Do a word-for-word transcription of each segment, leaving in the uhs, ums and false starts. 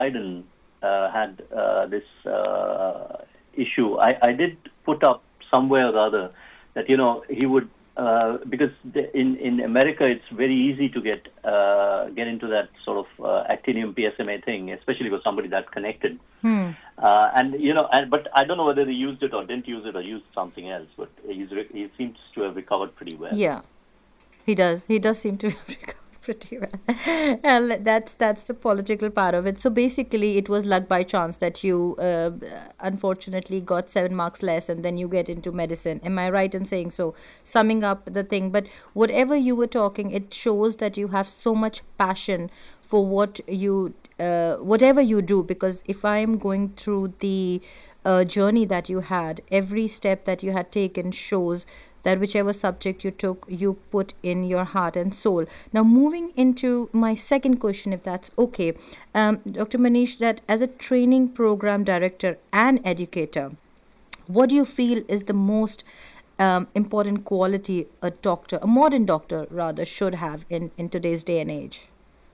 Biden uh, had uh, this uh, issue, I, I did put up somewhere or the other that, you know, he would, uh, because the, in, in America, it's very easy to get uh, get into that sort of uh, actinium P S M A thing, especially for somebody that connected. Hmm. Uh, and, you know, and, but I don't know whether he used it or didn't use it or used something else, but he's re- he seems to have recovered pretty well. Yeah, he does. He does seem to recover pretty well. And that's that's the political part of it. So basically, it was luck by chance that you uh, unfortunately got seven marks less, and then you get into medicine. Am I right in saying so? Summing up the thing, but whatever you were talking, it shows that you have so much passion for what you, uh, whatever you do. Because if I am going through the uh, journey that you had, every step that you had taken shows that whichever subject you took, you put in your heart and soul. Now, moving into my second question, if that's okay, um, Doctor Manish, that as a training program director and educator, what do you feel is the most um, important quality a doctor, a modern doctor rather, should have in, in today's day and age?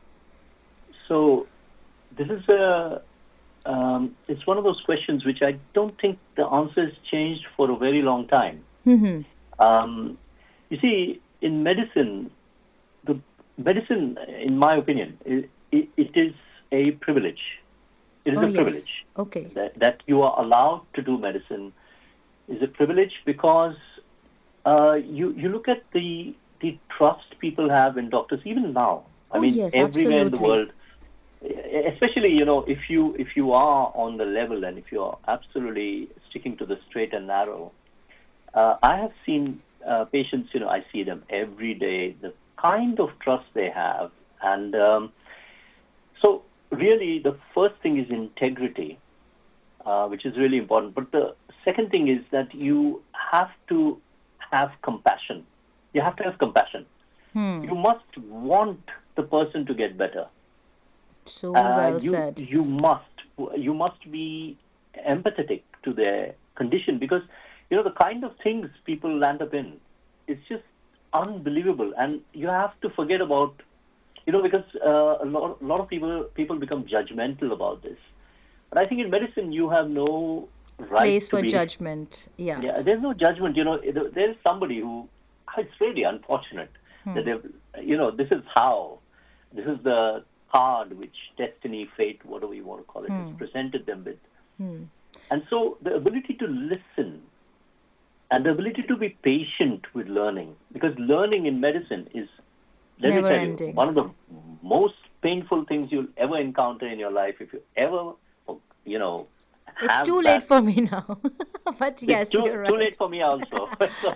So this is a, um, it's one of those questions which I don't think the answer has changed for a very long time. Mm-hmm. Um, you see, in medicine, the medicine, in my opinion, it, it, it is a privilege. It is Oh, a yes. privilege Okay. that, that you are allowed to do medicine. Is a privilege because uh, you you look at the the trust people have in doctors even now. I Oh, mean, yes, everywhere in the absolutely. world, especially, you know, if you if you are on the level and if you are absolutely sticking to the straight and narrow. Uh, I have seen uh, patients, you know, I see them every day, the kind of trust they have. And um, so really the first thing is integrity, uh, which is really important. But the second thing is that you have to have compassion. You have to have compassion. Hmm. You must want the person to get better. So Uh, well you said. you must you must be empathetic to their condition because you know the kind of things people land up in, it's just unbelievable, and you have to forget about you know because uh, a lot a lot of people people become judgmental about this, but I think in medicine you have no right Place to for be. judgment. Yeah. Yeah, there's no judgment. You know, there there is somebody who it's really unfortunate that Hmm. they you know this is how this is the card which destiny, fate, whatever you want to call it, has Hmm. presented them with. Hmm. And so the ability to listen and the ability to be patient with learning, because learning in medicine is, let me Never tell you, ending. one of the most painful things you'll ever encounter in your life if you ever, you know, It's have too late that. for me now. But It's yes, too you're too right. late for me also. So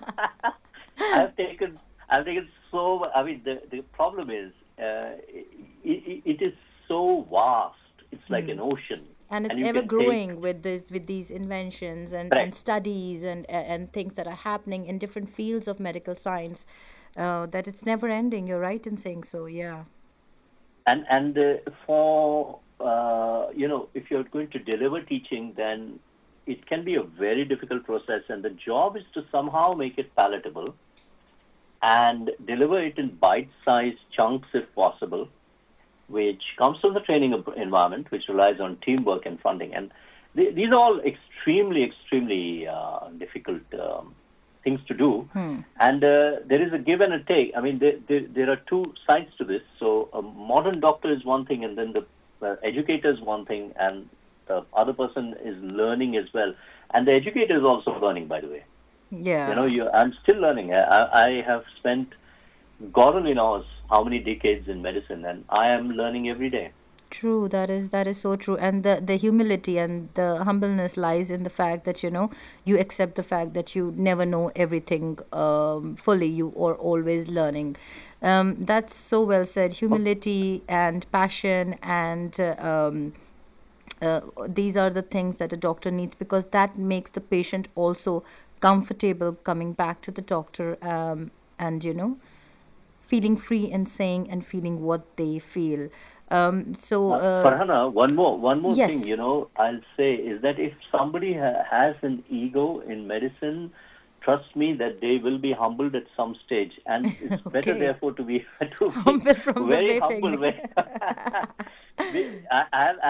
I've taken I've taken so. I mean, the the problem is uh, it, it is so vast. It's like an ocean, And and it's you ever can take growing with this with these inventions and, and correct. studies and and things that are happening in different fields of medical science, uh, that it's never ending. You're right in saying so. Yeah. And and uh, for uh, you know, if you're going to deliver teaching, then it can be a very difficult process, and the job is to somehow make it palatable and deliver it in bite-sized chunks if possible, which comes from the training of- environment, which relies on teamwork and funding. And th- these are all extremely, extremely uh, difficult um, things to do. Hmm. And uh, there is a give and a take. I mean, there, there, there are two sides to this. So a modern doctor is one thing, and then the uh, educator is one thing, and the other person is learning as well. And the educator is also learning, by the way. You know, Yeah. you, I'm still learning. I, I have spent God only knows how many decades in medicine, and I am learning every day. True, that is that is so true, and the the humility and the humbleness lies in the fact that you know you accept the fact that you never know everything um, fully. You are always learning. Um, that's so well said. Humility and passion and uh, um, uh, these are the things that a doctor needs because that makes the patient also comfortable coming back to the doctor, um, and you know feeling free in saying and feeling what they feel. Um, so, Uh, uh, Farhana, one more, one more thing, yes. you know, I'll say is that if somebody ha- has an ego in medicine, trust me that they will be humbled at some stage, and it's Okay. better therefore to be to Humble be from the very briefing. humble. Very, I, I,